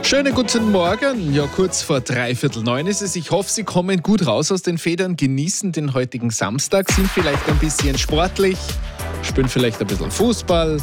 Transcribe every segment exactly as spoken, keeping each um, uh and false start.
Schönen guten Morgen. Ja, kurz vor dreiviertel neun ist es. Ich hoffe, Sie kommen gut raus aus den Federn, genießen den heutigen Samstag, sind vielleicht ein bisschen sportlich, spielen vielleicht ein bisschen Fußball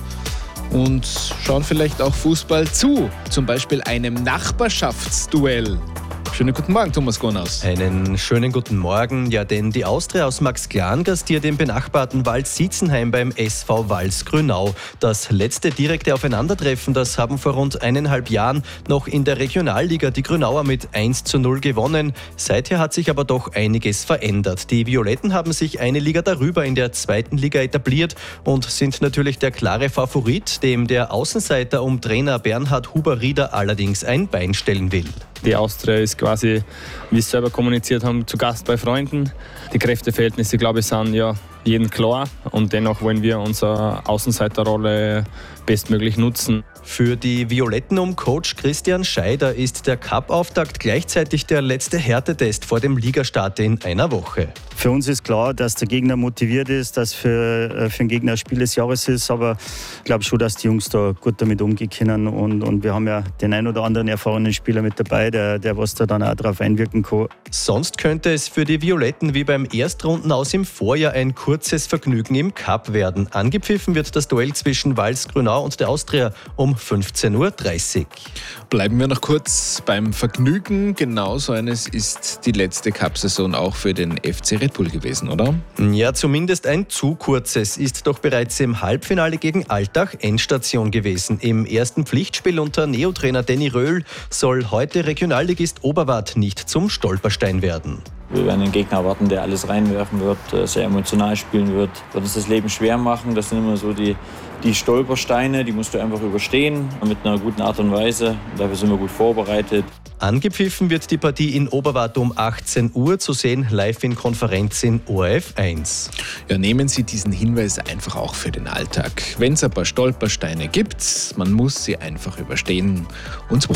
und schauen vielleicht auch Fußball zu. Zum Beispiel einem Nachbarschaftsduell. Schönen guten Morgen, Thomas Gonaus. Einen schönen guten Morgen. Ja, denn die Austria aus Maxglan gastiert im benachbarten Wals-Sietzenheim beim S V Wals-Grünau. Das letzte direkte Aufeinandertreffen, das haben vor rund eineinhalb Jahren noch in der Regionalliga die Grünauer mit eins zu null gewonnen. Seither hat sich aber doch einiges verändert. Die Violetten haben sich eine Liga darüber in der zweiten Liga etabliert und sind natürlich der klare Favorit, dem der Außenseiter um Trainer Bernhard Huber-Rieder allerdings ein Bein stellen will. Die Austria ist quasi, wie sie selber kommuniziert haben, zu Gast bei Freunden. Die Kräfteverhältnisse, glaube ich, sind ja jedem klar und dennoch wollen wir unsere Außenseiterrolle bestmöglich nutzen. Für die Violetten um Coach Christian Scheider ist der Cup-Auftakt gleichzeitig der letzte Härtetest vor dem Ligastart in einer Woche. Für uns ist klar, dass der Gegner motiviert ist, dass für, für den Gegner ein Spiel des Jahres ist, aber ich glaube schon, dass die Jungs da gut damit umgehen können und, und wir haben ja den ein oder anderen erfahrenen Spieler mit dabei, der, der was da dann auch darauf einwirken kann. Sonst könnte es für die Violetten wie beim Erstrundenaus im Vorjahr ein kurzes Vergnügen im Cup werden. Angepfiffen wird das Duell zwischen Wals-Grünau und der Austria um fünfzehn Uhr dreißig. Bleiben wir noch kurz beim Vergnügen. Genau so eines ist die letzte Cup-Saison auch für den F C Red Bull gewesen, oder? Ja, zumindest ein zu kurzes. Ist doch bereits im Halbfinale gegen Altach Endstation gewesen. Im ersten Pflichtspiel unter Neotrainer Danny Röhl soll heute Regionalligist Oberwart nicht zum Stolperstein werden. Wir werden einen Gegner erwarten, der alles reinwerfen wird, sehr emotional spielen wird, wird uns das Leben schwer machen. Das sind immer so die, die Stolpersteine, die musst du einfach überstehen mit einer guten Art und Weise. Dafür sind wir gut vorbereitet. Angepfiffen wird die Partie in Oberwart um achtzehn Uhr, zu sehen live in Konferenz in O R F eins. Ja, nehmen Sie diesen Hinweis einfach auch für den Alltag. Wenn es ein paar Stolpersteine gibt, man muss sie einfach überstehen und